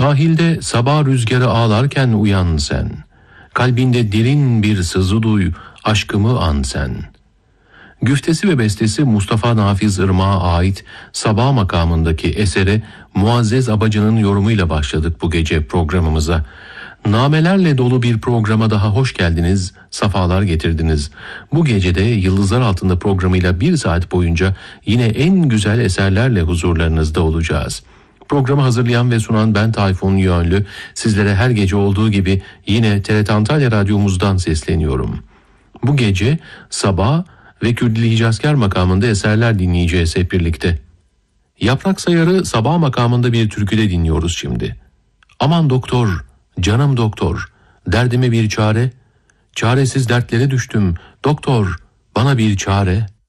Sahilde sabah rüzgarı ağlarken uyan sen. Kalbinde derin bir sızı duy, aşkımı an sen. Güftesi ve bestesi Mustafa Nafiz Irmak'a ait Sabah makamındaki esere Muazzez Abacı'nın yorumuyla başladık bu gece programımıza. Namelerle dolu bir programa daha hoş geldiniz, safalar getirdiniz. Bu gecede Yıldızlar Altında programıyla 1 saat boyunca yine en güzel eserlerle huzurlarınızda olacağız. Programı hazırlayan ve sunan ben Tayfun Yönlü. Sizlere her gece olduğu gibi yine TRT Antalya Radyomuzdan sesleniyorum. Bu gece Sabah ve Kürdili Hicazkar makamında eserler dinleyeceğiz hep birlikte. Yaprak Sayar'ı Sabah makamında bir türküde dinliyoruz şimdi. Aman doktor, canım doktor, derdime bir çare, çaresiz dertlere düştüm, doktor bana bir çare.